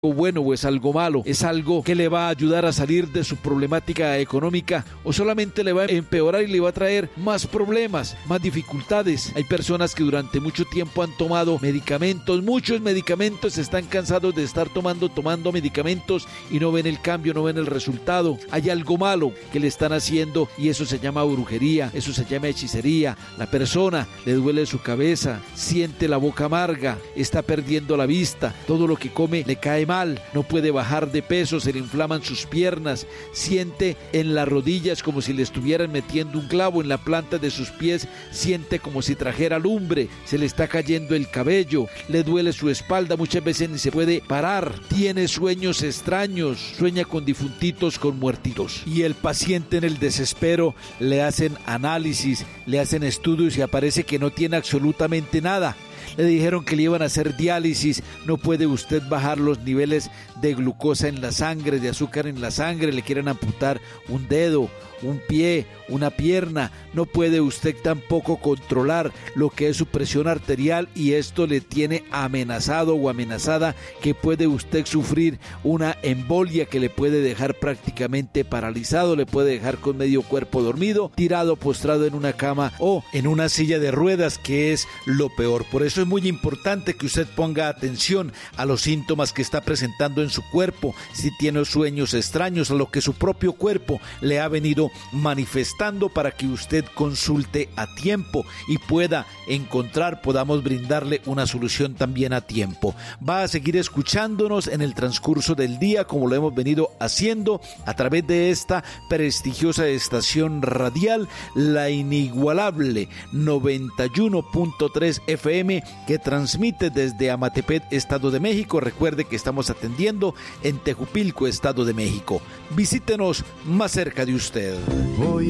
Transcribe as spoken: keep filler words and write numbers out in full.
bueno o es algo malo, es algo que le va a ayudar a salir de su problemática económica o solamente le va a empeorar y le va a traer más problemas, más dificultades. Hay personas que durante mucho tiempo han tomado medicamentos, muchos medicamentos, están cansados de estar tomando, tomando medicamentos y no ven el cambio, no ven el resultado. Hay algo malo que le están haciendo y eso se llama brujería, eso se llama hechicería. La persona le duele su cabeza, siente la boca amarga, está perdiendo la vista, todo lo que come le cae mal, no puede bajar de peso, se le inflaman sus piernas, siente en las rodillas como si le estuvieran metiendo un clavo, en la planta de sus pies siente como si trajera lumbre, se le está cayendo el cabello, le duele su espalda, muchas veces ni se puede parar, tiene sueños extraños, sueña con difuntitos, con muertitos. Y el paciente en el desespero le hacen análisis, le hacen estudios y aparece que no tiene absolutamente nada. Le dijeron que le iban a hacer diálisis, no puede usted bajar los niveles de glucosa en la sangre, de azúcar en la sangre, le quieren amputar un dedo, un pie, una pierna, no puede usted tampoco controlar lo que es su presión arterial y esto le tiene amenazado o amenazada que puede usted sufrir una embolia que le puede dejar prácticamente paralizado, le puede dejar con medio cuerpo dormido, tirado, postrado en una cama o en una silla de ruedas, que es lo peor. Por eso es muy importante que usted ponga atención a los síntomas que está presentando en su cuerpo, si tiene sueños extraños, a lo que su propio cuerpo le ha venido manifestando, para que usted consulte a tiempo y pueda encontrar, podamos brindarle una solución también a tiempo. Va a seguir escuchándonos en el transcurso del día como lo hemos venido haciendo a través de esta prestigiosa estación radial, la inigualable noventa y uno punto tres F M, que transmite desde Amatepec, Estado de México. Recuerde que estamos atendiendo en Tejupilco, Estado de México. Visítenos más cerca de usted. Voy